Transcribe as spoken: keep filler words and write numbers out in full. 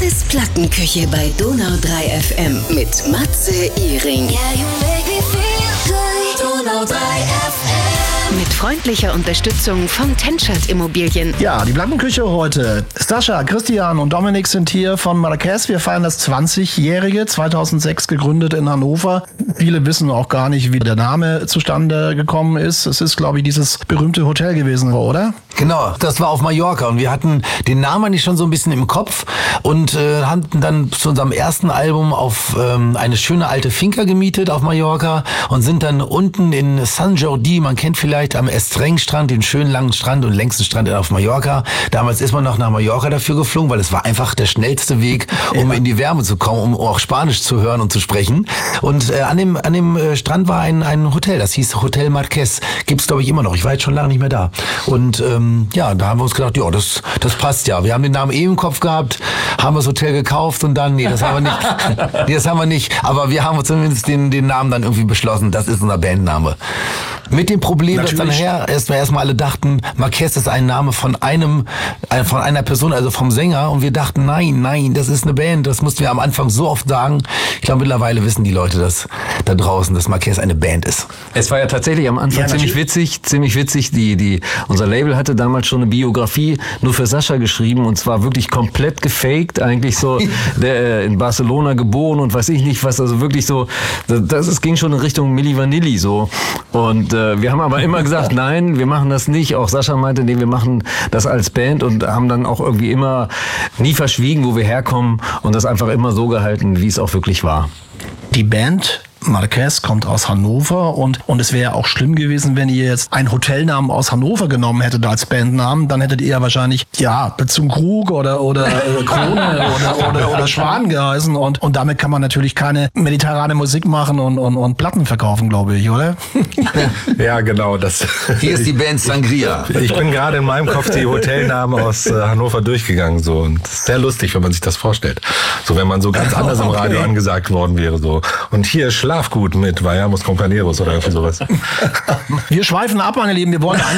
Matzes Plattenküche bei Donau drei F M mit Matze Iring. Yeah, you make me feel good. Donau drei F M. Mit freundlicher Unterstützung von Tenschert Immobilien. Ja, die Plattenküche heute. Sascha, Christian und Dominik sind hier von Marquez. Wir feiern das zwanzigjährige, zweitausendsechs gegründet in Hannover. Viele wissen auch gar nicht, wie der Name zustande gekommen ist. Es ist, glaube ich, dieses berühmte Hotel gewesen, oder? Genau, das war auf Mallorca und wir hatten den Namen eigentlich schon so ein bisschen im Kopf und äh, haben dann zu unserem ersten Album auf ähm, eine schöne alte Finca gemietet auf Mallorca und sind dann unten in San Jordi, man kennt vielleicht am Estreng-Strand, den schönen langen Strand und längsten Strand auf Mallorca. Damals ist man noch nach Mallorca dafür geflogen, weil es war einfach der schnellste Weg, um ja. in die Wärme zu kommen, um auch Spanisch zu hören und zu sprechen. Und äh, an dem an dem äh, Strand war ein ein Hotel, das hieß Hotel Marquez. Gibt's glaube ich immer noch. Ich war jetzt schon lange nicht mehr da. Und ähm, ja, da haben wir uns gedacht, ja, das das passt ja. Wir haben den Namen eh im Kopf gehabt, haben das Hotel gekauft und dann, nee, das haben wir nicht. nee, das haben wir nicht. Aber wir haben zumindest den den Namen dann irgendwie beschlossen. Das ist unser Bandname. Mit dem Problem, Natürlich. dass dann her erstmal erstmal alle dachten, Marquez ist ein Name von einem, äh, von einer Person, also vom Sänger. Und wir dachten, nein, nein, das ist eine Band. Das mussten wir am Anfang so oft sagen. Ich glaube, mittlerweile wissen die Leute das da draußen, dass Marquez eine Band ist. Es war ja tatsächlich am Anfang Ja, ziemlich witzig, ziemlich witzig. Die, die, unser Label hatte damals schon eine Biografie nur für Sascha geschrieben und zwar wirklich komplett gefaked. Eigentlich so, der in Barcelona geboren und weiß ich nicht was, also wirklich so, das, es ging schon in Richtung Milli Vanilli so. Und äh, wir haben aber immer gesagt, nein, wir machen das nicht. Auch Sascha meinte, nee, wir machen das als Band und haben dann auch irgendwie immer nie verschwiegen, wo wir herkommen und das einfach immer so gehalten, wie es auch wirklich war. Die Band Marquez kommt aus Hannover und, und es wäre auch schlimm gewesen, wenn ihr jetzt einen Hotelnamen aus Hannover genommen hättet als Bandnamen, dann hättet ihr ja wahrscheinlich, ja, zum Krug oder, oder äh, Krone oder, oder, oder Schwan geheißen und, und damit kann man natürlich keine mediterrane Musik machen und, und, und Platten verkaufen, glaube ich, oder? Ja, genau. Das Hier ist die Band Sangria. Ich bin gerade in meinem Kopf die Hotelnamen aus äh, Hannover durchgegangen so und das ist sehr lustig, wenn man sich das vorstellt. So, wenn man so ganz anders im Radio angesagt worden wäre, so. Und hier Schlafgut mit Vayamos Compañeros oder irgendwie sowas. Wir schweifen ab, meine Lieben. Wir wollen